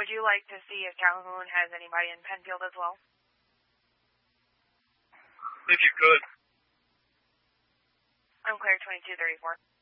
would you like to see if Calhoun has anybody in Penfield as well? If you could. I'm clear 2234.